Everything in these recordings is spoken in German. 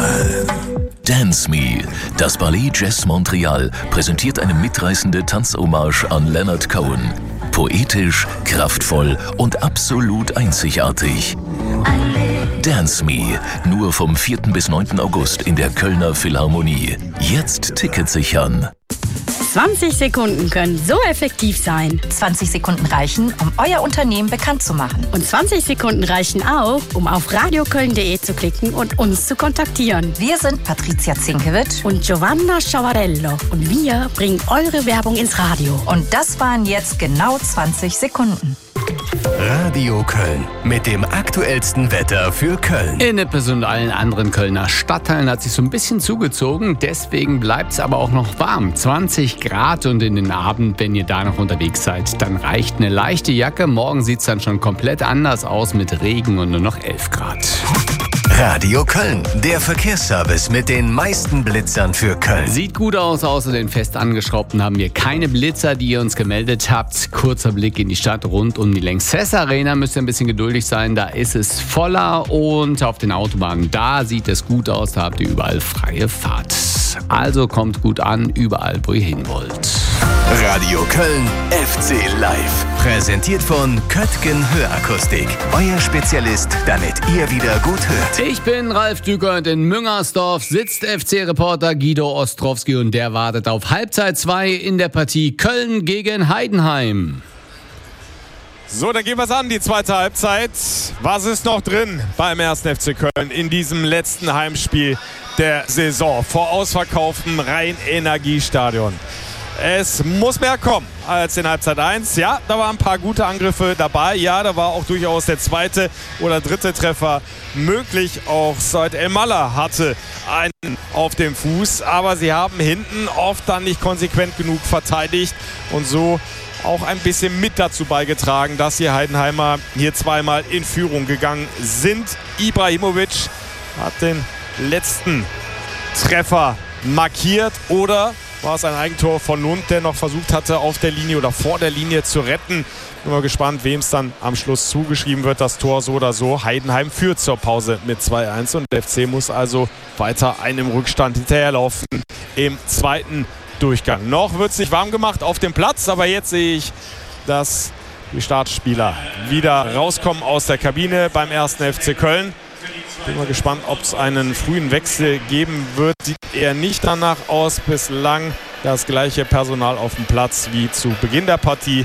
Köln. Dance Me. Das Ballet Jazz Montreal präsentiert eine mitreißende Tanzhommage an Leonard Cohen. Poetisch, kraftvoll und absolut einzigartig. Dance Me. Nur vom 4. bis 9. August in der Kölner Philharmonie. Jetzt Tickets sichern. 20 Sekunden können so effektiv sein. 20 Sekunden reichen, um euer Unternehmen bekannt zu machen. Und 20 Sekunden reichen auch, um auf radioköln.de zu klicken und uns zu kontaktieren. Wir sind Patricia Zinkewitsch und Giovanna Sciavarello. Und wir bringen eure Werbung ins Radio. Und das waren jetzt genau 20 Sekunden. Radio Köln mit dem aktuellsten Wetter für Köln. In Nippes und allen anderen Kölner Stadtteilen hat sich so ein bisschen zugezogen. Deswegen bleibt es aber auch noch warm. 20 Grad und in den Abend, wenn ihr da noch unterwegs seid, dann reicht eine leichte Jacke. Morgen sieht es dann schon komplett anders aus mit Regen und nur noch 11 Grad. Radio Köln, der Verkehrsservice mit den meisten Blitzern für Köln. Sieht gut aus, außer den fest angeschraubten haben wir keine Blitzer, die ihr uns gemeldet habt. Kurzer Blick in die Stadt rund um die Lanxess Arena. Müsst ihr ein bisschen geduldig sein, da ist es voller und auf den Autobahnen, da sieht es gut aus, da habt ihr überall freie Fahrt. Also kommt gut an, überall wo ihr hin wollt. Radio Köln FC Live. Präsentiert von Köttgen Hörakustik. Euer Spezialist, damit ihr wieder gut hört. Ich bin Ralf Dükert. In Müngersdorf sitzt FC-Reporter Guido Ostrowski und der wartet auf Halbzeit 2 in der Partie Köln gegen Heidenheim. So, dann gehen wir es an, die zweite Halbzeit. Was ist noch drin beim 1. FC Köln in diesem letzten Heimspiel der Saison vor ausverkauftem Rhein-Energiestadion? Es muss mehr kommen als in Halbzeit 1. Ja, da waren ein paar gute Angriffe dabei. Ja, da war auch durchaus der zweite oder dritte Treffer möglich. Auch Said El-Mallah hatte einen auf dem Fuß. Aber sie haben hinten oft dann nicht konsequent genug verteidigt und so auch ein bisschen mit dazu beigetragen, dass die Heidenheimer hier zweimal in Führung gegangen sind. Ibrahimovic hat den letzten Treffer markiert, oder war es ein Eigentor von Lund, der noch versucht hatte, auf der Linie oder vor der Linie zu retten. Bin mal gespannt, wem es dann am Schluss zugeschrieben wird, das Tor so oder so. Heidenheim führt zur Pause mit 2-1 und der FC muss also weiter einem Rückstand hinterherlaufen im zweiten Durchgang. Noch wird es nicht warm gemacht auf dem Platz, aber jetzt sehe ich, dass die Startspieler wieder rauskommen aus der Kabine beim 1. FC Köln. Bin mal gespannt, ob es einen frühen Wechsel geben wird. Sieht eher nicht danach aus. Bislang das gleiche Personal auf dem Platz wie zu Beginn der Partie.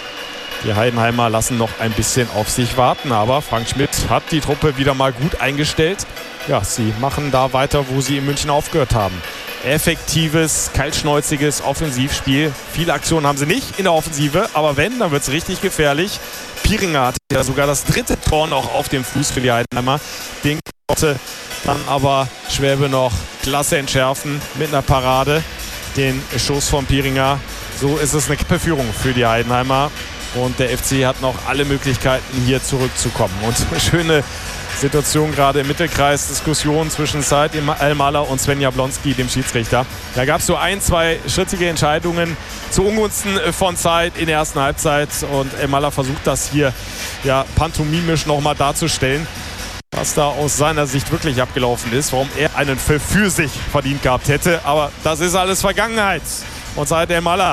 Die Heidenheimer lassen noch ein bisschen auf sich warten, aber Frank Schmidt hat die Truppe wieder mal gut eingestellt. Ja, sie machen da weiter, wo sie in München aufgehört haben. Effektives, kaltschnäuziges Offensivspiel. Viele Aktionen haben sie nicht in der Offensive, aber wenn, dann wird es richtig gefährlich. Pieringer hatte ja sogar das dritte Tor noch auf dem Fuß für die Heidenheimer. Den konnte dann aber Schwäbe noch klasse entschärfen mit einer Parade. Den Schuss von Pieringer. So ist es eine Führung für die Heidenheimer. Und der FC hat noch alle Möglichkeiten, hier zurückzukommen. Und eine schöne Situation gerade im Mittelkreis. Diskussion zwischen Said El-Mallah und Sven Jablonski, dem Schiedsrichter. Da gab es so ein, zwei schrittige Entscheidungen zu Ungunsten von Said in der ersten Halbzeit. Und El-Mallah versucht das hier ja pantomimisch nochmal darzustellen, was da aus seiner Sicht wirklich abgelaufen ist. Warum er einen Pfiff für sich verdient gehabt hätte. Aber das ist alles Vergangenheit. Und Said El-Mallah,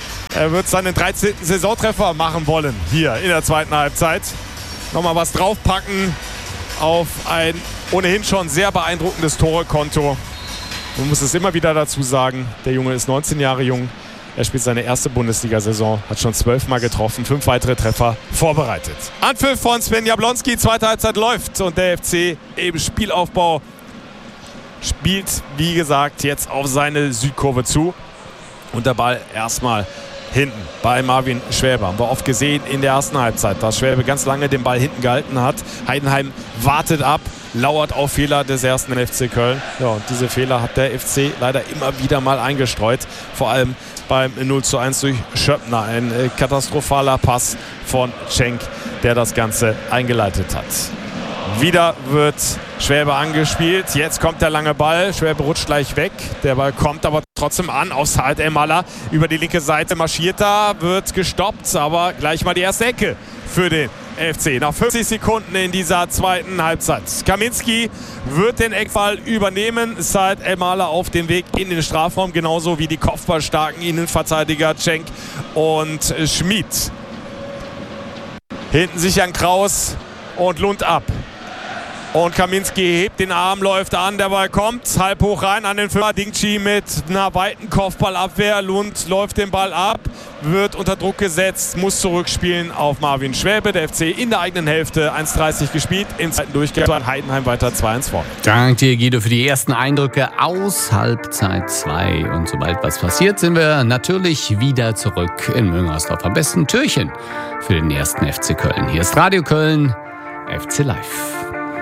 er wird seinen 13. Saisontreffer machen wollen hier in der zweiten Halbzeit. Nochmal was draufpacken auf ein ohnehin schon sehr beeindruckendes Torekonto. Man muss es immer wieder dazu sagen, der Junge ist 19 Jahre jung. Er spielt seine erste Bundesliga-Saison, hat schon 12 Mal getroffen, 5 weitere Treffer vorbereitet. Anpfiff von Sven Jablonski, zweite Halbzeit läuft und der FC im Spielaufbau spielt, wie gesagt, jetzt auf seine Südkurve zu. Und der Ball erstmal hinten bei Marvin Schwäbe. Haben wir oft gesehen in der ersten Halbzeit, dass Schwäbe ganz lange den Ball hinten gehalten hat. Heidenheim wartet ab, lauert auf Fehler des ersten FC Köln. Ja, und diese Fehler hat der FC leider immer wieder mal eingestreut. Vor allem beim 0:1 durch Schöppner. Ein katastrophaler Pass von Cenk, der das Ganze eingeleitet hat. Wieder wird Schwäbe angespielt. Jetzt kommt der lange Ball. Schwäbe rutscht gleich weg. Der Ball kommt aber trotzdem an auf Said El-Mallah. Über die linke Seite marschiert da, wird gestoppt. Aber gleich mal die erste Ecke für den FC. Nach 50 Sekunden in dieser zweiten Halbzeit. Kaminski wird den Eckball übernehmen. Said El-Mala auf dem Weg in den Strafraum, genauso wie die kopfballstarken Innenverteidiger Cenk und Schmid. Hinten sichern Kraus und Lund ab. Und Kaminski hebt den Arm, läuft an, der Ball kommt, halb hoch rein an den Fünfer. Dingchi mit einer weiten Kopfballabwehr. Lund läuft den Ball ab, wird unter Druck gesetzt, muss zurückspielen auf Marvin Schwäbe. Der FC in der eigenen Hälfte, 1:30 gespielt, im zweiten Durchgang. Heidenheim weiter 2-1 vorne. Danke dir, Guido, für die ersten Eindrücke aus Halbzeit 2. Und sobald was passiert, sind wir natürlich wieder zurück in Müngersdorf. Am besten Türchen für den ersten FC Köln. Hier ist Radio Köln, FC Live.